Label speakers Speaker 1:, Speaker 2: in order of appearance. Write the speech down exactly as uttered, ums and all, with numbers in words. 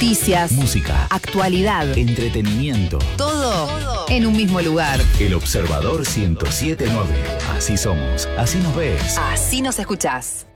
Speaker 1: Noticias,
Speaker 2: música,
Speaker 1: actualidad,
Speaker 2: entretenimiento.
Speaker 1: Todo, todo en un mismo lugar.
Speaker 2: El Observador ciento siete punto nueve. Así somos, así nos ves.
Speaker 1: Así nos escuchás.